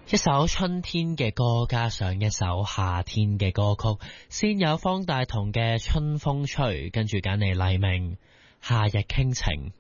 一首春天嘅歌加上一首夏天嘅歌曲，先有方大同嘅春風吹，跟住揀嚟黎明夏日傾情。